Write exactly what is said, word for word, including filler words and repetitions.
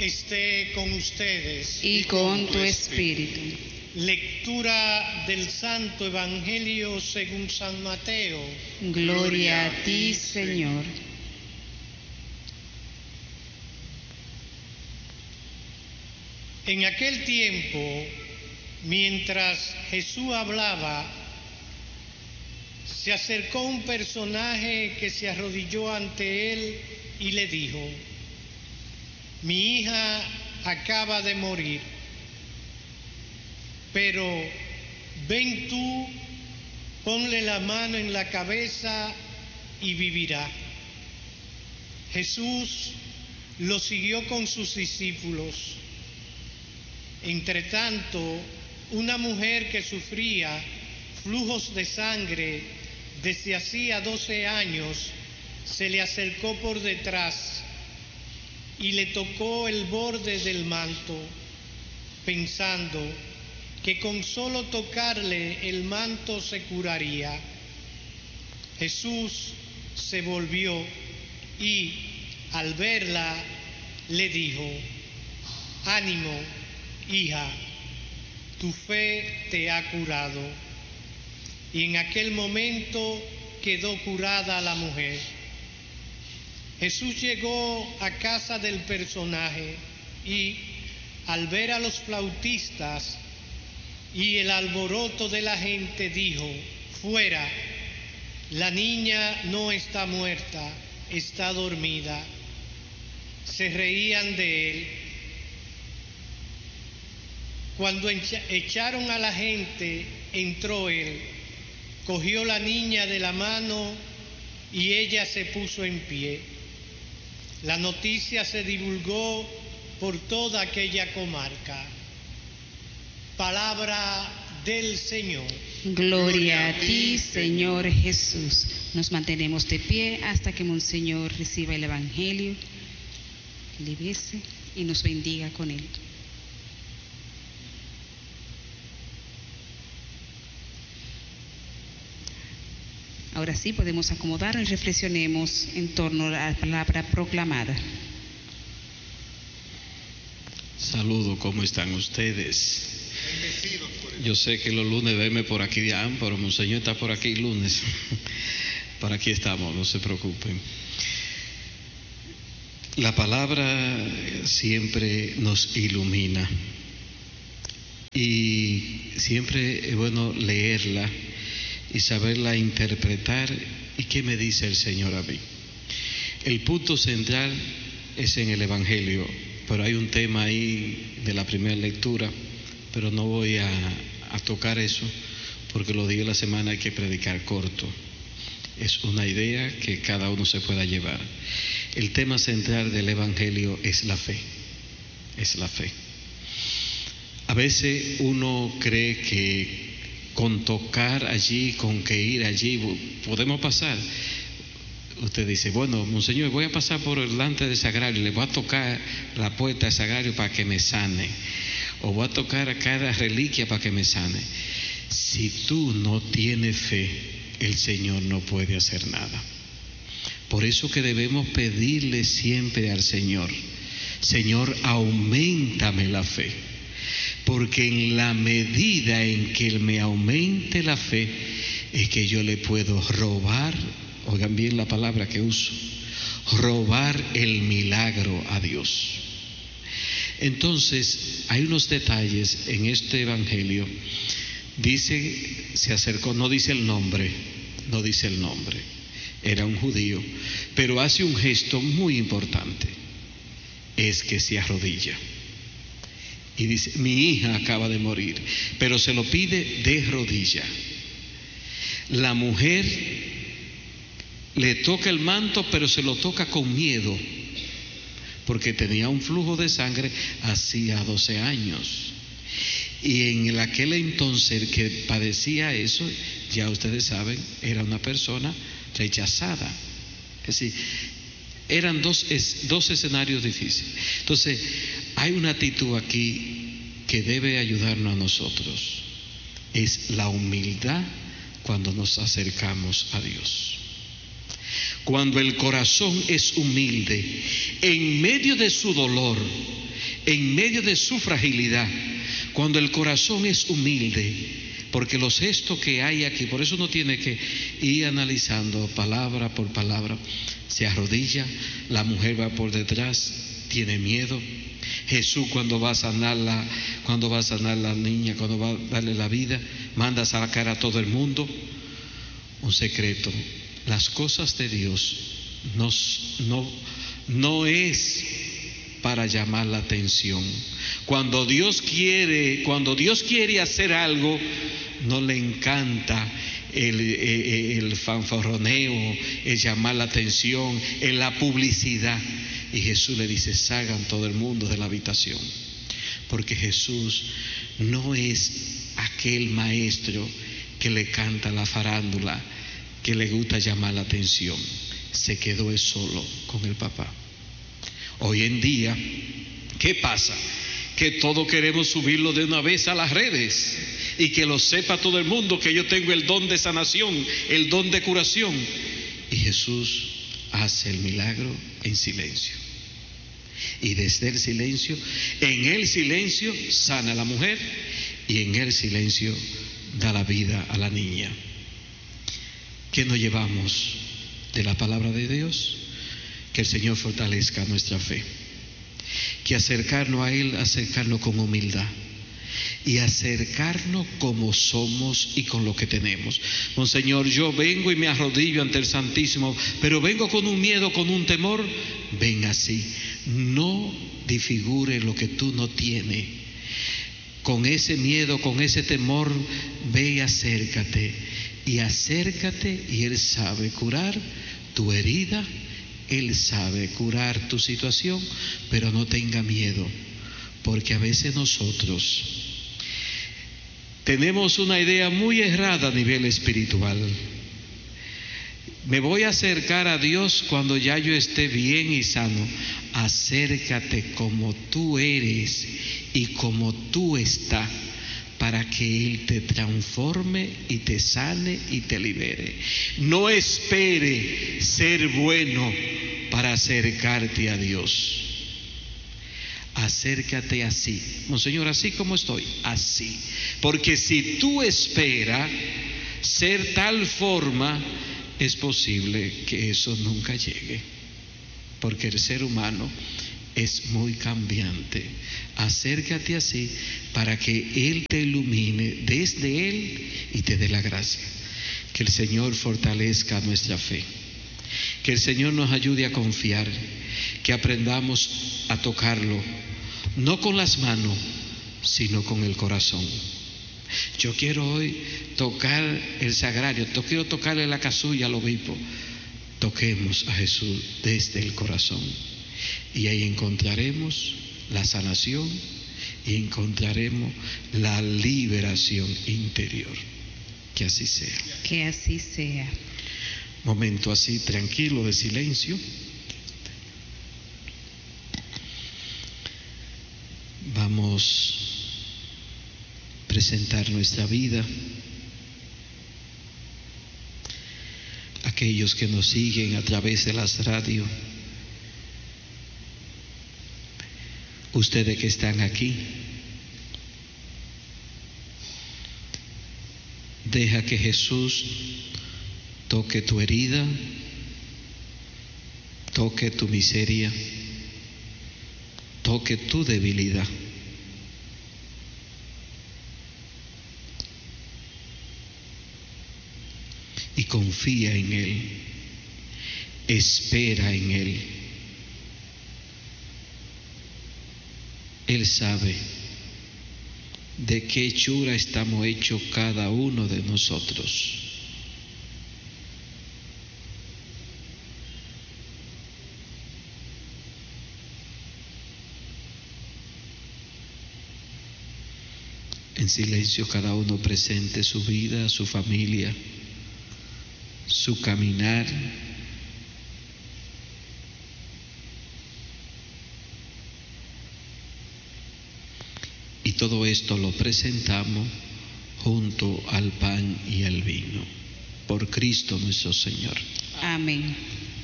esté con ustedes. Y con tu espíritu. Lectura del Santo Evangelio según San Mateo. Gloria a ti, Señor. En aquel tiempo, mientras Jesús hablaba, se acercó un personaje que se arrodilló ante él y le dijo: mi hija acaba de morir, pero ven tú, ponle la mano en la cabeza y vivirá. Jesús lo siguió con sus discípulos. Entretanto, una mujer que sufría flujos de sangre desde hacía doce años se le acercó por detrás y le tocó el borde del manto, pensando que con solo tocarle el manto se curaría. Jesús se volvió y, al verla, le dijo: ánimo, hija, tu fe te ha curado. Y en aquel momento quedó curada la mujer. Jesús llegó a casa del personaje y, al ver a los flautistas y el alboroto de la gente, dijo: fuera, la niña no está muerta, está dormida. Se reían de él. Cuando echaron a la gente, entró él, cogió la niña de la mano y ella se puso en pie. La noticia se divulgó por toda aquella comarca. Palabra del Señor. Gloria a ti, Señor Jesús. Nos mantenemos de pie hasta que Monseñor reciba el Evangelio, le bese y nos bendiga con él. Ahora sí podemos acomodar y reflexionemos en torno a la palabra proclamada. Saludos, ¿cómo están ustedes? Yo sé que los lunes venme por aquí, ah, pero Monseñor está por aquí lunes. Por aquí estamos, no se preocupen. La palabra siempre nos ilumina y siempre es bueno leerla y saberla interpretar. ¿Y qué me dice el Señor a mí? El punto central es en el Evangelio, pero hay un tema ahí de la primera lectura, pero no voy a, a tocar eso, porque los días de la semana hay que predicar corto. Es una idea que cada uno se pueda llevar. El tema central del Evangelio es la fe, es la fe. A veces uno cree que con tocar allí, con que ir allí, podemos pasar. Usted dice: bueno, Monseñor, voy a pasar por delante del sagrario, le voy a tocar la puerta del sagrario para que me sane, o voy a tocar a cada reliquia para que me sane. Si tú no tienes fe, el Señor no puede hacer nada. Por eso que debemos pedirle siempre al Señor: Señor, auméntame la fe. Porque en la medida en que Él me aumente la fe, es que yo le puedo robar, oigan bien la palabra que uso, robar el milagro a Dios. Entonces, hay unos detalles en este Evangelio. Dice, se acercó, no dice el nombre, no dice el nombre, era un judío, pero hace un gesto muy importante, es que se arrodilla. Y dice: mi hija acaba de morir, pero se lo pide de rodilla. La mujer le toca el manto, pero se lo toca con miedo, porque tenía un flujo de sangre hacía doce años. Y en aquel entonces que padecía eso, ya ustedes saben, era una persona rechazada. Es decir, eran dos, es, dos escenarios difíciles. Entonces, hay una actitud aquí que debe ayudarnos a nosotros. Es la humildad cuando nos acercamos a Dios. Cuando el corazón es humilde, en medio de su dolor, en medio de su fragilidad, cuando el corazón es humilde, porque los gestos que hay aquí, por eso uno tiene que ir analizando palabra por palabra. Se arrodilla, la mujer va por detrás, tiene miedo. Jesús cuando va a sanarla, cuando va a sanar la niña, cuando va a darle la vida, manda a sacar a todo el mundo. Un secreto: las cosas de Dios no, no, no es para llamar la atención. Cuando Dios quiere, cuando Dios quiere hacer algo, no le encanta el, el, el fanfarroneo, el llamar la atención, el la publicidad. Y Jesús le dice: salgan todo el mundo de la habitación, porque Jesús no es aquel maestro que le canta la farándula, que le gusta llamar la atención. Se quedó él solo con el papá. Hoy en día, ¿qué pasa? Que todos queremos subirlo de una vez a las redes y que lo sepa todo el mundo, que yo tengo el don de sanación, el don de curación. Y Jesús hace el milagro en silencio. Y desde el silencio, en el silencio sana a la mujer y en el silencio da la vida a la niña. ¿Qué nos llevamos de la palabra de Dios? Que el Señor fortalezca nuestra fe. Que acercarnos a Él, acercarnos con humildad. Y acercarnos como somos y con lo que tenemos. Monseñor, yo vengo y me arrodillo ante el Santísimo, pero vengo con un miedo, con un temor. Ven así. No disfigure lo que tú no tienes. Con ese miedo, con ese temor, ve y acércate. Y acércate y Él sabe curar tu herida. Él sabe curar tu situación, pero no tenga miedo, porque a veces nosotros tenemos una idea muy errada a nivel espiritual. Me voy a acercar a Dios cuando ya yo esté bien y sano. Acércate como tú eres y como tú estás, para que Él te transforme y te sane y te libere. No espere ser bueno para acercarte a Dios. Acércate así, Monseñor, así como estoy, así. Porque si tú esperas ser tal forma, es posible que eso nunca llegue. Porque el ser humano es muy cambiante. Acércate así para que Él te ilumine desde Él y te dé la gracia. Que el Señor fortalezca nuestra fe. Que el Señor nos ayude a confiar. Que aprendamos a tocarlo, no con las manos, sino con el corazón. Yo quiero hoy tocar el sagrario, yo quiero tocarle la casulla al obispo. Toquemos a Jesús desde el corazón. Y ahí encontraremos la sanación y encontraremos la liberación interior. Que así sea. Que así sea. Momento así tranquilo de silencio. Vamos a presentar nuestra vida. Aquellos que nos siguen a través de las radios, ustedes que están aquí, deja que Jesús toque tu herida, toque tu miseria, toque tu debilidad. Y confía en Él, espera en Él. Él sabe de qué hechura estamos hechos cada uno de nosotros. En silencio cada uno presente su vida, su familia, su caminar. Y todo esto lo presentamos junto al pan y al vino. Por Cristo nuestro Señor. Amén.